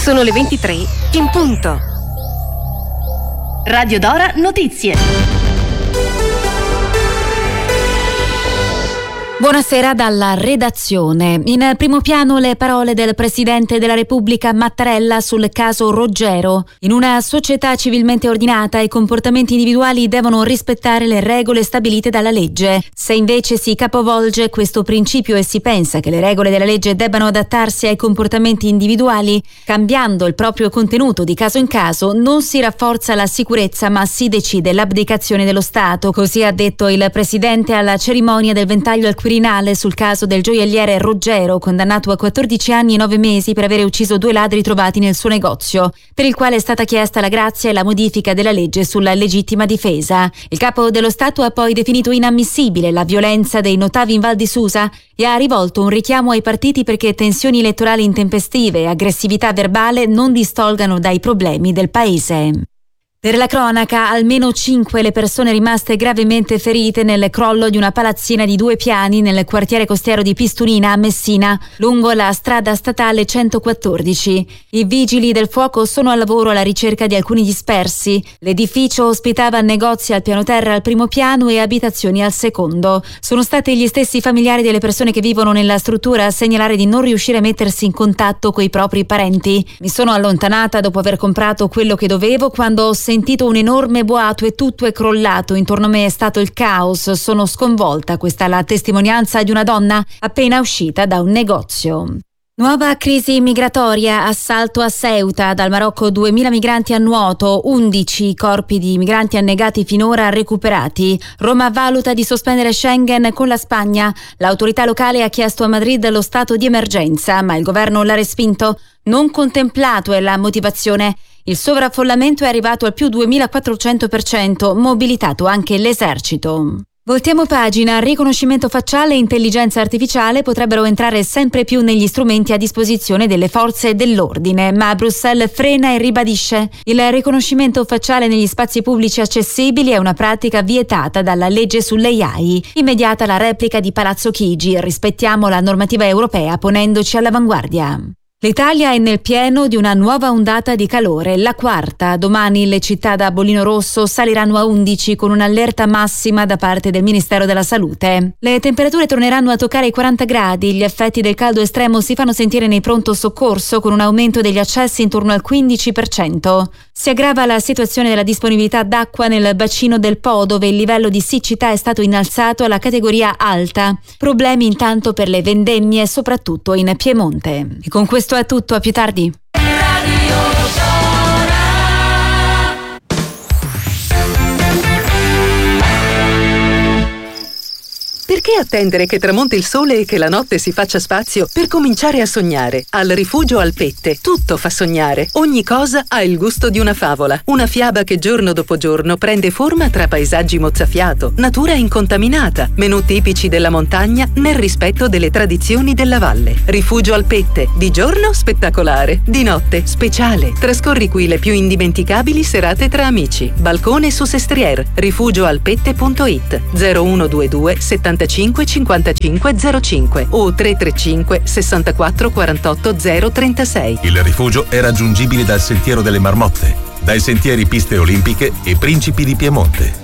Sono le 23 in punto. Radio Dora Notizie. Buonasera dalla redazione. In primo piano le parole del Presidente della Repubblica Mattarella sul caso Roggero. In una società civilmente ordinata i comportamenti individuali devono rispettare le regole stabilite dalla legge. Se invece si capovolge questo principio e si pensa che le regole della legge debbano adattarsi ai comportamenti individuali, cambiando il proprio contenuto di caso in caso, non si rafforza la sicurezza ma si decide l'abdicazione dello Stato. Così ha detto il Presidente alla cerimonia del ventaglio al Quirinale sul caso del gioielliere Roggero, condannato a 14 anni e 9 mesi per aver ucciso 2 ladri trovati nel suo negozio, per il quale è stata chiesta la grazia e la modifica della legge sulla legittima difesa. Il capo dello Stato ha poi definito inammissibile la violenza dei notavi in Val di Susa e ha rivolto un richiamo ai partiti perché tensioni elettorali intempestive e aggressività verbale non distolgano dai problemi del paese. Per la cronaca, almeno 5 le persone rimaste gravemente ferite nel crollo di una palazzina di 2 piani nel quartiere costiero di Pistunina a Messina, lungo la strada statale 114. I vigili del fuoco sono al lavoro alla ricerca di alcuni dispersi. L'edificio ospitava negozi al piano terra al primo piano e abitazioni al secondo. Sono stati gli stessi familiari delle persone che vivono nella struttura a segnalare di non riuscire a mettersi in contatto coi propri parenti. Mi sono allontanata dopo aver comprato quello che dovevo quando ho sentito un enorme boato e tutto è crollato. Intorno a me è stato il caos. Sono sconvolta. Questa è la testimonianza di una donna appena uscita da un negozio. Nuova crisi migratoria, assalto a Ceuta, dal Marocco 2000 migranti a nuoto, 11 corpi di migranti annegati finora recuperati. Roma valuta di sospendere Schengen con la Spagna. L'autorità locale ha chiesto a Madrid lo stato di emergenza, ma il governo l'ha respinto. Non contemplato è la motivazione. Il sovraffollamento è arrivato al più 2400%, mobilitato anche l'esercito. Voltiamo pagina. Riconoscimento facciale e intelligenza artificiale potrebbero entrare sempre più negli strumenti a disposizione delle forze dell'ordine, ma Bruxelles frena e ribadisce: il riconoscimento facciale negli spazi pubblici accessibili è una pratica vietata dalla legge sull'AI. Immediata la replica di Palazzo Chigi: rispettiamo la normativa europea ponendoci all'avanguardia. L'Italia è nel pieno di una nuova ondata di calore, la quarta. Domani le città da bollino rosso saliranno a 11 con un'allerta massima da parte del Ministero della Salute. Le temperature torneranno a toccare i 40 gradi, gli effetti del caldo estremo si fanno sentire nei pronto soccorso con un aumento degli accessi intorno al 15%. Si aggrava la situazione della disponibilità d'acqua nel bacino del Po, dove il livello di siccità è stato innalzato alla categoria alta. Problemi intanto per le vendemmie, soprattutto in Piemonte. E con questo è tutto, a più tardi. Perché attendere che tramonti il sole e che la notte si faccia spazio per cominciare a sognare? Al Rifugio Alpette tutto fa sognare. Ogni cosa ha il gusto di una favola. Una fiaba che giorno dopo giorno prende forma tra paesaggi mozzafiato, natura incontaminata, menù tipici della montagna nel rispetto delle tradizioni della valle. Rifugio Alpette. Di giorno spettacolare, di notte speciale. Trascorri qui le più indimenticabili serate tra amici. Balcone su Sestriere. rifugioalpette.it 0122 75 55 05 o 335 64 48 036. Il rifugio è raggiungibile dal Sentiero delle Marmotte, dai sentieri Piste Olimpiche e Principi di Piemonte.